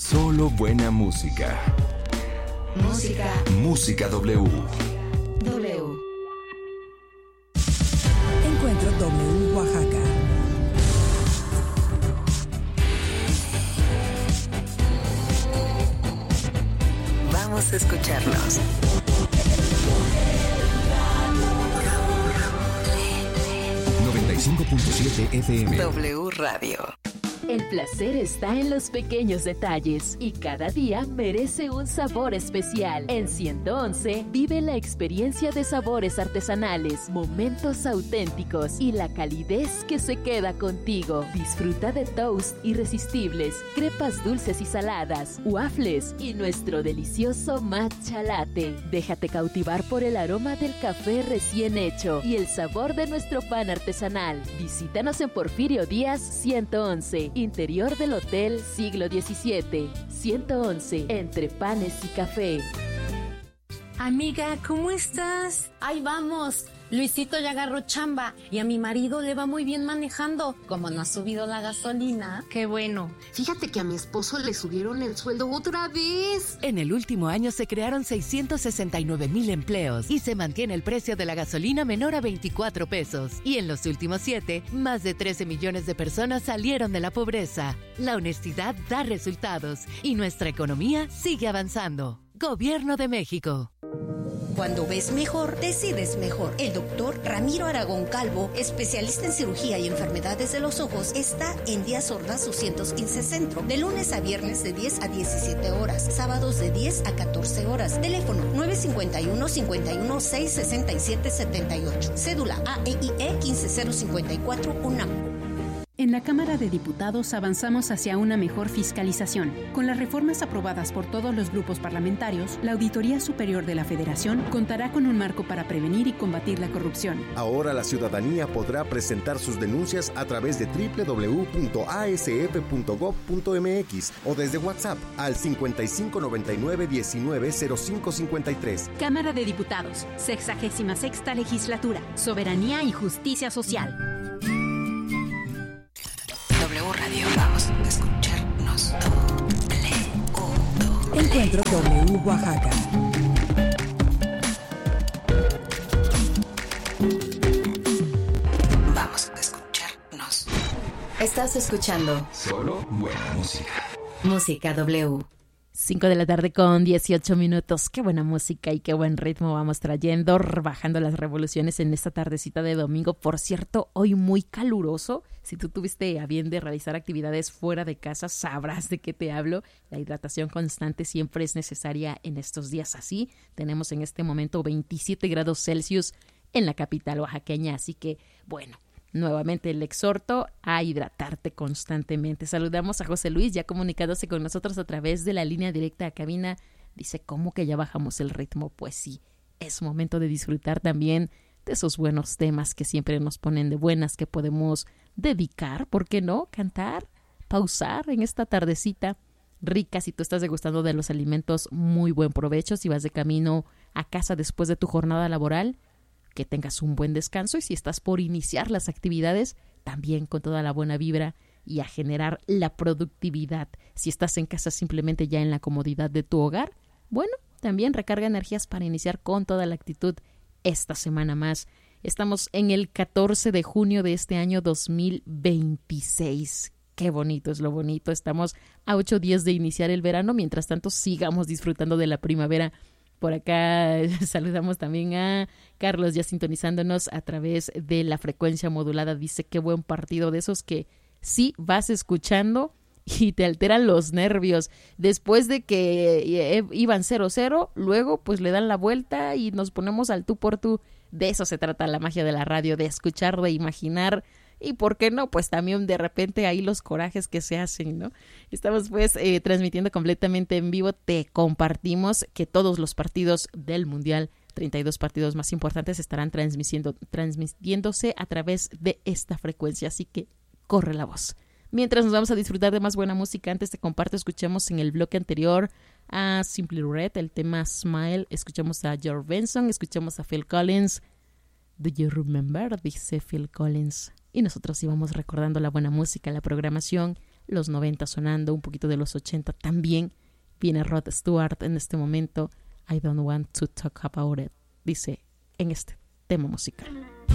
Solo buena música. Música W. Encuentro W Oaxaca. Vamos a escucharnos. 95.7 FM. W Radio. El placer está en los pequeños detalles y cada día merece un sabor especial. En 111 vive la experiencia de sabores artesanales, momentos auténticos y la calidez que se queda contigo. Disfruta de toast irresistibles, crepas dulces y saladas, waffles y nuestro delicioso matcha latte. Déjate cautivar por el aroma del café recién hecho y el sabor de nuestro pan artesanal. Visítanos en Porfirio Díaz 111. Interior del Hotel Siglo XVII, 111, entre panes y café. Amiga, ¿cómo estás? Ahí vamos. Luisito ya agarró chamba y a mi marido le va muy bien manejando. Como no ha subido la gasolina. Qué bueno. Fíjate que a mi esposo le subieron el sueldo otra vez. En el último año se crearon 669,000 empleos y se mantiene el precio de la gasolina menor a 24 pesos. Y en los últimos 7, más de 13 millones de personas salieron de la pobreza. La honestidad da resultados y nuestra economía sigue avanzando. Gobierno de México. Cuando ves mejor, decides mejor. El doctor Ramiro Aragón Calvo, especialista en cirugía y enfermedades de los ojos, está en Díaz Ordaz 215 Centro, de lunes a viernes de 10 a 17 horas, sábados de 10 a 14 horas. Teléfono 951-51-667-78. Cédula AEIE 15054 UNAM. En la Cámara de Diputados avanzamos hacia una mejor fiscalización. Con las reformas aprobadas por todos los grupos parlamentarios, la Auditoría Superior de la Federación contará con un marco para prevenir y combatir la corrupción. Ahora la ciudadanía podrá presentar sus denuncias a través de www.asf.gov.mx o desde WhatsApp al 5599-190553. Cámara de Diputados, 66ª Legislatura, Soberanía y Justicia Social. W Radio, vamos a escucharnos. Encuentro W Oaxaca. Vamos a escucharnos. Estás escuchando Solo buena música. Música W. 5 de la tarde con 18 minutos. Qué buena música y qué buen ritmo vamos trayendo, bajando las revoluciones en esta tardecita de domingo. Por cierto, hoy muy caluroso. Si tú tuviste a bien de realizar actividades fuera de casa, sabrás de qué te hablo. La hidratación constante siempre es necesaria en estos días así. Tenemos en este momento 27 grados Celsius en la capital oaxaqueña, así que bueno. Nuevamente el exhorto a hidratarte constantemente. Saludamos a José Luis, ya comunicándose con nosotros a través de la línea directa a cabina. Dice, ¿cómo que ya bajamos el ritmo? Pues sí, es momento de disfrutar también de esos buenos temas que siempre nos ponen de buenas, que podemos dedicar, ¿por qué no? Cantar, pausar en esta tardecita rica. Si tú estás degustando de los alimentos, muy buen provecho. Si vas de camino a casa después de tu jornada laboral, que tengas un buen descanso, y si estás por iniciar las actividades, también con toda la buena vibra y a generar la productividad. Si estás en casa simplemente ya en la comodidad de tu hogar, bueno, también recarga energías para iniciar con toda la actitud esta semana más. Estamos en el 14 de junio de este año 2026. Qué bonito es lo bonito. Estamos a 8 días de iniciar el verano. Mientras tanto, sigamos disfrutando de la primavera. Por acá saludamos también a Carlos, ya sintonizándonos a través de la frecuencia modulada. Dice, qué buen partido, de esos que sí vas escuchando y te alteran los nervios. Después de que iban 0-0, luego pues le dan la vuelta y nos ponemos al tú por tú. De eso se trata la magia de la radio, de escuchar, de imaginar. Y por qué no, pues también de repente ahí los corajes que se hacen, ¿no? Estamos pues transmitiendo completamente en vivo. Te compartimos que todos los partidos del Mundial, 32 partidos más importantes, estarán transmitiéndose a través de esta frecuencia. Así que corre la voz. Mientras nos vamos a disfrutar de más buena música, antes te comparto, escuchamos en el bloque anterior a Simply Red, el tema Smile. Escuchamos a George Benson, escuchamos a Phil Collins. Do you remember? Dice Phil Collins. Y nosotros íbamos recordando la buena música, la programación, los 90 sonando, un poquito de los 80 también. Viene Rod Stewart en este momento. I don't want to talk about it, dice en este tema musical.